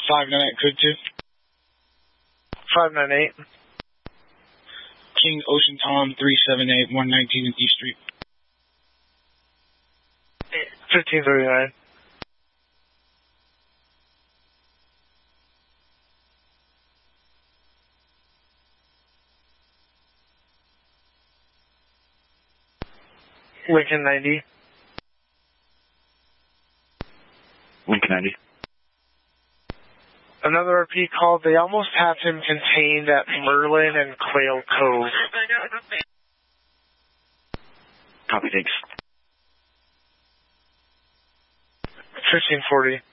598 code 2. 598. King Ocean Tom 378 119 East Street. 1539. Lincoln 90. Lincoln 90. Another RP called. They almost have him contained at Merlin and Quail Cove. Copy, thanks. 1540.